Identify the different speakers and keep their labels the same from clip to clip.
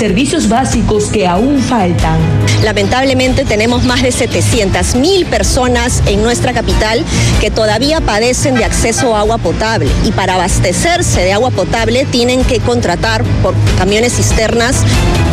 Speaker 1: servicios básicos que aún faltan.
Speaker 2: Lamentablemente tenemos más de 700.000 personas en nuestra capital que todavía padecen de acceso a agua potable y para abastecerse de agua potable tienen que contratar por camiones cisternas.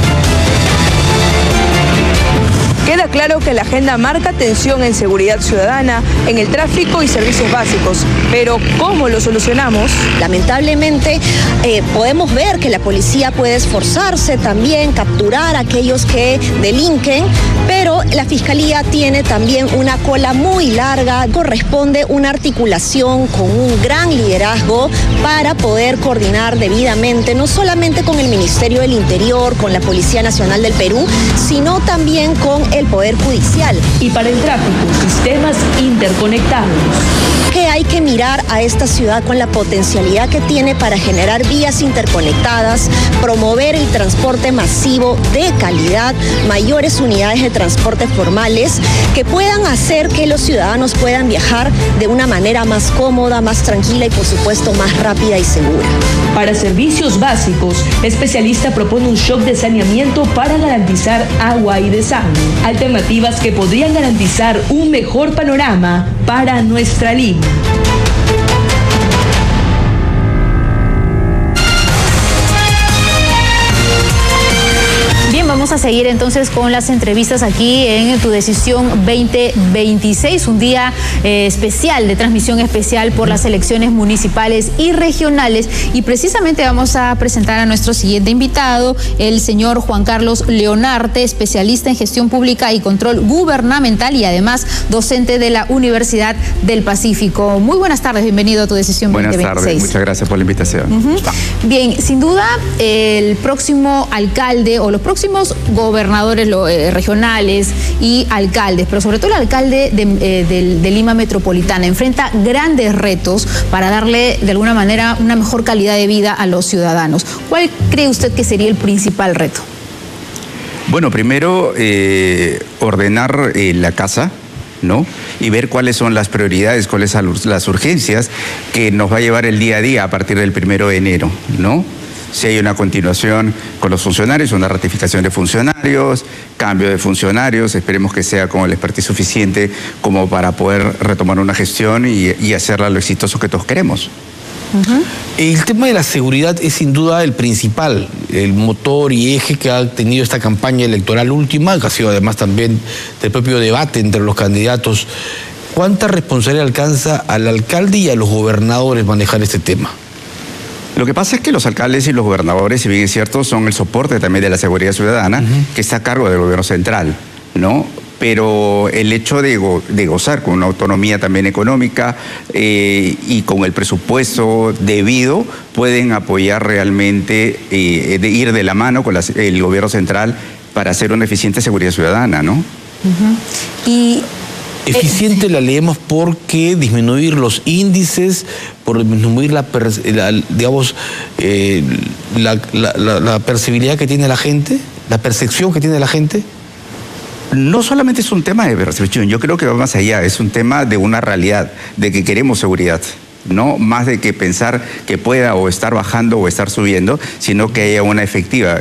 Speaker 3: Queda claro que la agenda marca tensión en seguridad ciudadana, en el tráfico y servicios básicos. Pero, ¿cómo lo solucionamos?
Speaker 2: Lamentablemente, podemos ver que la policía puede esforzarse también, capturar a aquellos que delinquen, pero la Fiscalía tiene también una cola muy larga. Corresponde una articulación con un gran liderazgo para poder coordinar debidamente, no solamente con el Ministerio del Interior, con la Policía Nacional del Perú, sino también con el Poder Judicial.
Speaker 1: Y para el tráfico, sistemas interconectados.
Speaker 2: Que hay que mirar a esta ciudad con la potencialidad que tiene para generar vías interconectadas, promover el transporte masivo de calidad, mayores unidades de transporte formales que puedan hacer que los ciudadanos puedan viajar de una manera más cómoda, más tranquila y por supuesto más rápida y segura.
Speaker 1: Para servicios básicos, especialista propone un shock de saneamiento para garantizar agua y desagüe. Alternativas que podrían garantizar un mejor panorama para nuestra Lima.
Speaker 4: Vamos a seguir entonces con las entrevistas aquí en Tu Decisión 2026, un día especial, de transmisión especial por las elecciones municipales y regionales, y precisamente vamos a presentar a nuestro siguiente invitado, el señor Juan Carlos Leonarte, especialista en gestión pública y control gubernamental y además docente de la Universidad del Pacífico. Muy buenas tardes, bienvenido a Tu Decisión 2026.
Speaker 5: Buenas tardes, muchas gracias por la invitación.
Speaker 4: Bien, sin duda el próximo alcalde o los próximos gobernadores regionales y alcaldes, pero sobre todo el alcalde de Lima Metropolitana, enfrenta grandes retos para darle de alguna manera una mejor calidad de vida a los ciudadanos. ¿Cuál cree usted que sería el principal reto?
Speaker 5: Bueno, primero ordenar la casa, ¿no? Y ver cuáles son las prioridades, cuáles son las urgencias que nos va a llevar el día a día a partir del 1 de enero, ¿no? Si hay una continuación con los funcionarios, una ratificación de funcionarios, cambio de funcionarios, esperemos que sea con el expertise suficiente como para poder retomar una gestión y hacerla lo exitoso que todos queremos.
Speaker 6: El tema de la seguridad es sin duda el principal, el motor y eje que ha tenido esta campaña electoral última, que ha sido además también del propio debate entre los candidatos. ¿Cuánta responsabilidad alcanza al alcalde y a los gobernadores manejar este tema?
Speaker 5: Lo que pasa es que los alcaldes y los gobernadores, si bien es cierto, son el soporte también de la seguridad ciudadana, que está a cargo del gobierno central, ¿no? Pero el hecho de gozar con una autonomía también económica y con el presupuesto debido, pueden apoyar realmente, de ir de la mano con el gobierno central para hacer una eficiente seguridad ciudadana, ¿no?
Speaker 4: Y
Speaker 6: eficiente la leemos porque disminuir los índices, por disminuir la percibilidad que tiene la gente, la percepción que tiene la gente.
Speaker 5: No solamente es un tema de percepción, yo creo que va más allá, es un tema de una realidad, de que queremos seguridad. No más de que pensar que pueda o estar bajando o estar subiendo, sino que haya una efectiva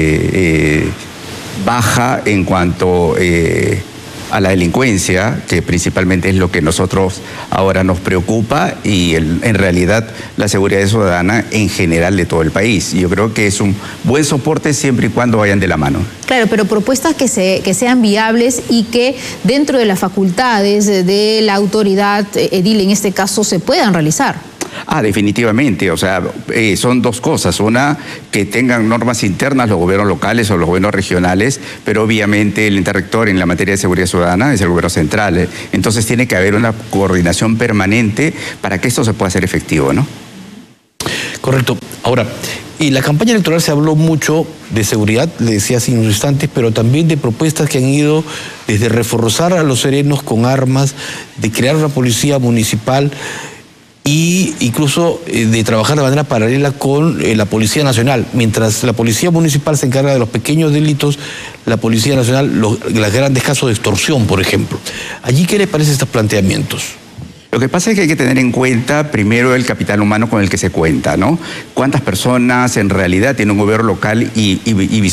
Speaker 5: baja en cuanto a la delincuencia, que principalmente es lo que nosotros ahora nos preocupa, y en realidad la seguridad ciudadana en general de todo el país. Yo creo que es un buen soporte siempre y cuando vayan de la mano.
Speaker 4: Claro, pero propuestas que sean viables y que dentro de las facultades de la autoridad edil, en este caso, se puedan realizar.
Speaker 5: Definitivamente, o sea, son dos cosas. Una, que tengan normas internas los gobiernos locales o los gobiernos regionales, pero obviamente el ente rector en la materia de seguridad ciudadana es el gobierno central. Entonces tiene que haber una coordinación permanente para que esto se pueda hacer efectivo, ¿no?
Speaker 6: Correcto. Ahora, en la campaña electoral se habló mucho de seguridad, le decía hace unos instantes, pero también de propuestas que han ido desde reforzar a los serenos con armas, de crear una policía municipal, y incluso de trabajar de manera paralela con la Policía Nacional. Mientras la Policía Municipal se encarga de los pequeños delitos, la Policía Nacional, los grandes casos de extorsión, por ejemplo. ¿Allí qué le parecen estos planteamientos?
Speaker 5: Lo que pasa es que hay que tener en cuenta primero el capital humano con el que se cuenta, ¿no? ¿Cuántas personas en realidad tiene un gobierno local y